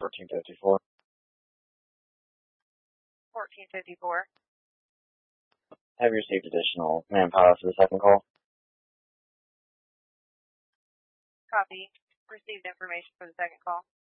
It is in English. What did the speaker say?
1454. 1454. Have you received additional manpower for the second call? Copy. Received information for the second call.